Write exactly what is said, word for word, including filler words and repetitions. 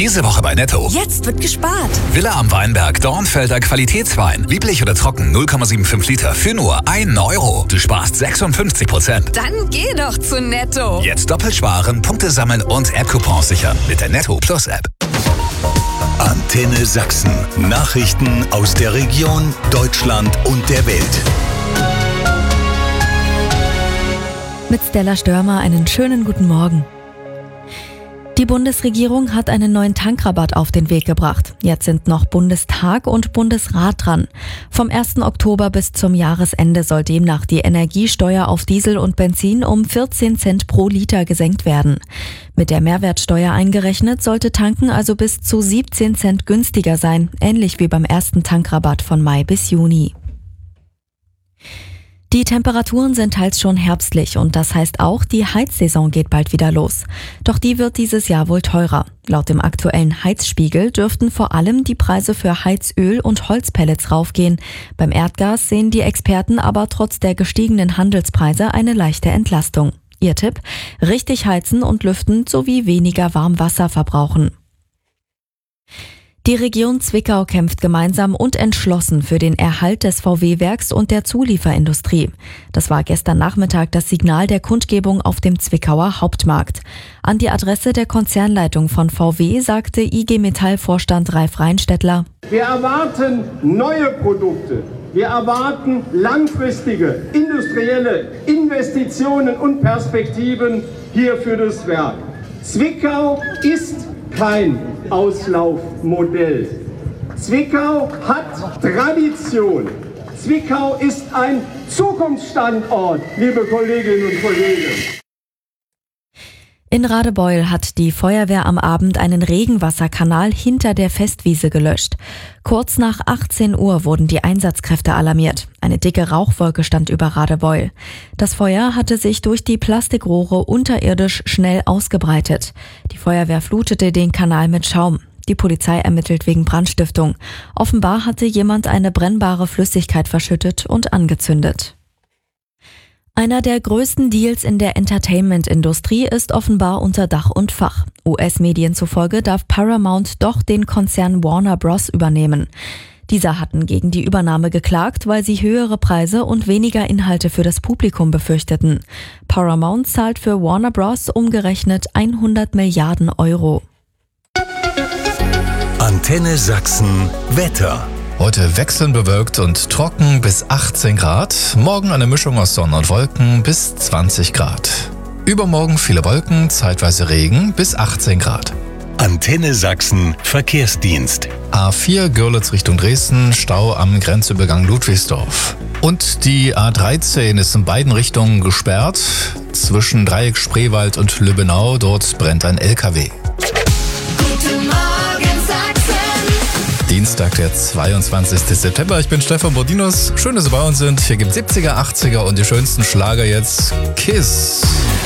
Diese Woche bei Netto. Jetzt wird gespart. Villa am Weinberg, Dornfelder Qualitätswein. Lieblich oder trocken, null Komma fünfundsiebzig Liter für nur einen Euro. Du sparst sechsundfünfzig Prozent. Dann geh doch zu Netto. Jetzt doppelt sparen, Punkte sammeln und App-Coupons sichern mit der Netto Plus App. Antenne Sachsen. Nachrichten aus der Region, Deutschland und der Welt. Mit Stella Störmer einen schönen guten Morgen. Die Bundesregierung hat einen neuen Tankrabatt auf den Weg gebracht. Jetzt sind noch Bundestag und Bundesrat dran. Vom ersten Oktober bis zum Jahresende soll demnach die Energiesteuer auf Diesel und Benzin um vierzehn Cent pro Liter gesenkt werden. Mit der Mehrwertsteuer eingerechnet sollte Tanken also bis zu siebzehn Cent günstiger sein, ähnlich wie beim ersten Tankrabatt von Mai bis Juni. Die Temperaturen sind teils schon herbstlich und das heißt auch, die Heizsaison geht bald wieder los. Doch die wird dieses Jahr wohl teurer. Laut dem aktuellen Heizspiegel dürften vor allem die Preise für Heizöl und Holzpellets raufgehen. Beim Erdgas sehen die Experten aber trotz der gestiegenen Handelspreise eine leichte Entlastung. Ihr Tipp? Richtig heizen und lüften sowie weniger Warmwasser verbrauchen. Die Region Zwickau kämpft gemeinsam und entschlossen für den Erhalt des V W-Werks und der Zulieferindustrie. Das war gestern Nachmittag das Signal der Kundgebung auf dem Zwickauer Hauptmarkt. An die Adresse der Konzernleitung von V W sagte I G Metall-Vorstand Ralf Reinstettler: Wir erwarten neue Produkte. Wir erwarten langfristige industrielle Investitionen und Perspektiven hier für das Werk. Zwickau ist kein Auslaufmodell. Zwickau hat Tradition. Zwickau ist ein Zukunftsstandort, liebe Kolleginnen und Kollegen. In Radebeul hat die Feuerwehr am Abend einen Regenwasserkanal hinter der Festwiese gelöscht. Kurz nach achtzehn Uhr wurden die Einsatzkräfte alarmiert. Eine dicke Rauchwolke stand über Radebeul. Das Feuer hatte sich durch die Plastikrohre unterirdisch schnell ausgebreitet. Die Feuerwehr flutete den Kanal mit Schaum. Die Polizei ermittelt wegen Brandstiftung. Offenbar hatte jemand eine brennbare Flüssigkeit verschüttet und angezündet. Einer der größten Deals in der Entertainment-Industrie ist offenbar unter Dach und Fach. U S-Medien zufolge darf Paramount doch den Konzern Warner Bros. Übernehmen. Diese hatten gegen die Übernahme geklagt, weil sie höhere Preise und weniger Inhalte für das Publikum befürchteten. Paramount zahlt für Warner Bros. Umgerechnet hundert Milliarden Euro. Antenne Sachsen Wetter. Heute wechselnd bewölkt und trocken bis achtzehn Grad. Morgen eine Mischung aus Sonne und Wolken bis zwanzig Grad. Übermorgen viele Wolken, zeitweise Regen bis achtzehn Grad. Antenne Sachsen Verkehrsdienst. A vier Görlitz Richtung Dresden, Stau am Grenzübergang Ludwigsdorf. Und die A dreizehn ist in beiden Richtungen gesperrt. Zwischen Dreieck Spreewald und Lübbenau, dort brennt ein L K W. Dienstag, der zweiundzwanzigsten September. Ich bin Stefan Bordinus. Schön, dass Sie bei uns sind. Hier gibt es siebziger, achtziger und die schönsten Schlager jetzt. Kiss.